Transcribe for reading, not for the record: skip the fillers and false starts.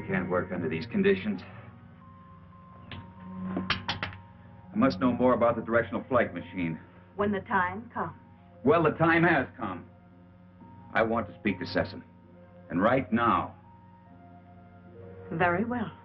can't work under these conditions. I must know more about the directional flight machine. When the time comes. Well, the time has come. I want to speak to Sesson. And right now. Very well.